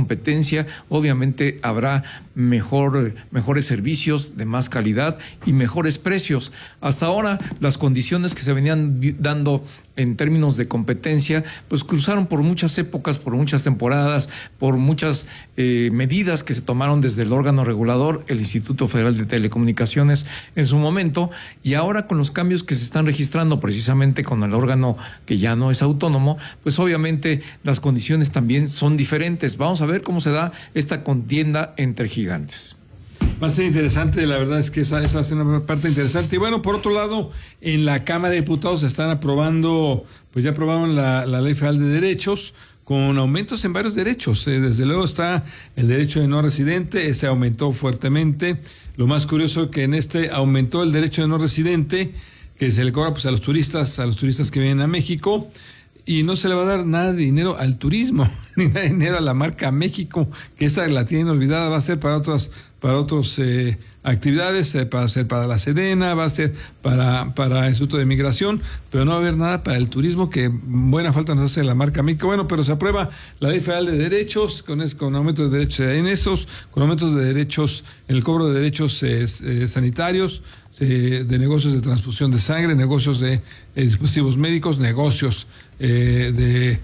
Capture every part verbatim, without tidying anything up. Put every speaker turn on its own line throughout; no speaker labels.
competencia, obviamente habrá mejor, mejores servicios de más calidad y mejores precios. Hasta ahora, las condiciones que se venían dando en términos de competencia, pues cruzaron por muchas épocas, por muchas temporadas, por muchas eh, medidas que se tomaron desde el órgano regulador, el Instituto Federal de Telecomunicaciones en su momento, y ahora con los cambios que se están registrando precisamente con el órgano que ya no es autónomo, pues obviamente las condiciones también son diferentes. Vamos a ver cómo se da esta contienda entre gigantes.
Va a ser interesante, la verdad es que esa, esa va a ser una parte interesante. Y bueno, por otro lado, en la Cámara de Diputados se están aprobando, pues ya aprobaron la, la Ley Federal de Derechos, con aumentos en varios derechos. Eh, desde luego está el derecho de no residente, ese aumentó fuertemente. Lo más curioso es que en este aumentó el derecho de no residente, que se le cobra pues a los turistas, a los turistas que vienen a México, y no se le va a dar nada de dinero al turismo, ni nada de dinero a la marca México, que esa la tienen olvidada, va a ser para otras para otras eh, actividades, eh, para ser para la Sedena, va a ser para para el Instituto de Migración, pero no va a haber nada para el turismo, que buena falta nos hace la marca México. Bueno, pero se aprueba la Ley Federal de Derechos, con, es, con aumentos de derechos en esos, con aumentos de derechos, en el cobro de derechos eh, eh, sanitarios, eh, de negocios de transfusión de sangre, negocios de eh, dispositivos médicos, negocios eh, de,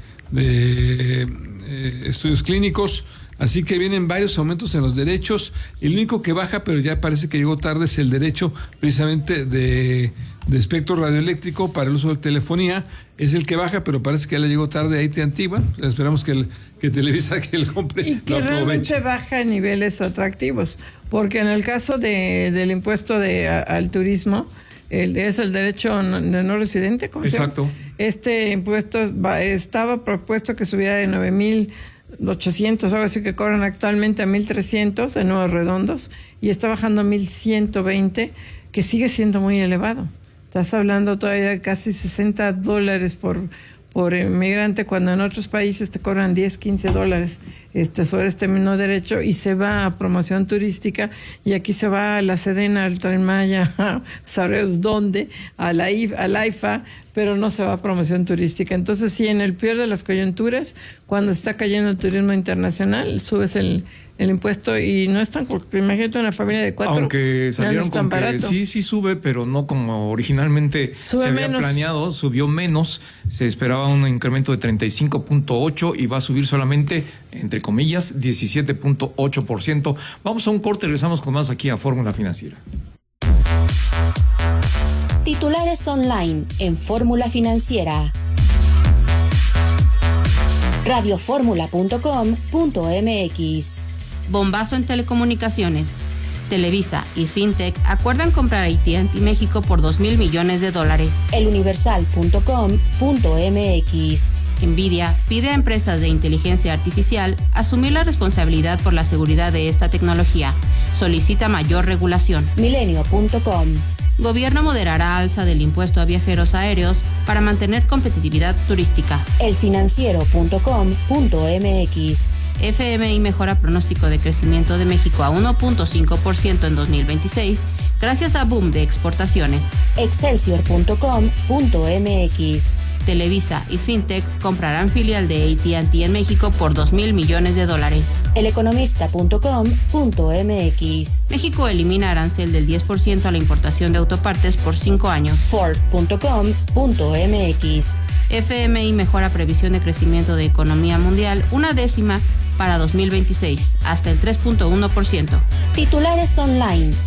de eh, estudios clínicos. Así que vienen varios aumentos en los derechos. El único que baja, pero ya parece que llegó tarde, es el derecho precisamente de, de espectro radioeléctrico para el uso de telefonía. Es el que baja, pero parece que ya le llegó tarde a A T and T. Bueno, esperamos que, el, que Televisa que el compre
y que
lo aproveche.
Realmente baja a niveles atractivos, porque en el caso de, del impuesto de, a, al turismo, el, es el derecho de no residente. ¿Cómo
Exacto.
se llama? Este impuesto va, estaba propuesto que subiera de nueve mil ochocientos, algo así, que cobran actualmente a mil trescientos en números redondos, y está bajando a mil ciento veinte, que sigue siendo muy elevado. Estás hablando todavía de casi sesenta dólares por por inmigrante, cuando en otros países te cobran diez, quince dólares este, sobre este mismo derecho, y se va a promoción turística, y aquí se va a la Sedena, al Tren Maya, sabremos dónde, a la, I F, a la I F A, pero no se va a promoción turística. Entonces, sí, en el peor de las coyunturas, cuando está cayendo el turismo internacional, subes el, el impuesto y no es tan... Imagínate una familia de cuatro.
Aunque salieron
no
con que
barato.
sí, sí sube, pero no como originalmente
sube
se había
menos.
planeado, subió menos. Se esperaba un incremento de treinta y cinco punto ocho y va a subir solamente, entre comillas, diecisiete punto ocho por ciento. Vamos a un corte y regresamos con más aquí a Fórmula Financiera.
Titulares online en Fórmula Financiera. radio fórmula punto com punto m x.
Bombazo en telecomunicaciones. Televisa y FinTech acuerdan comprar a A T and T México por dos mil millones de dólares.
el universal punto com punto m x.
Nvidia pide a empresas de inteligencia artificial asumir la responsabilidad por la seguridad de esta tecnología. Solicita mayor regulación.
milenio punto com.
Gobierno moderará alza del impuesto a viajeros aéreos para mantener competitividad turística.
el financiero punto com punto m x.
F M I mejora pronóstico de crecimiento de México a uno punto cinco por ciento en dos mil veintiséis gracias a boom de exportaciones.
excelsior punto com punto m x.
Televisa y FinTech comprarán filial de A T and T en México por dos mil millones de dólares.
el economista punto com punto m x.
México elimina arancel del diez por ciento a la importación de autopartes por cinco años.
ford punto com punto m x.
F M I mejora previsión de crecimiento de economía mundial una décima para dos mil veintiséis, hasta el tres punto uno por ciento.
Titulares online